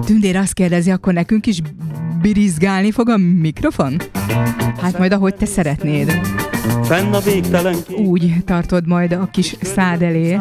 Tündér azt kérdezi, akkor nekünk is birizgálni fog a mikrofon? Hát majd ahogy te szeretnéd. Fenn a végtelen Úgy tartod majd a kis szád elé.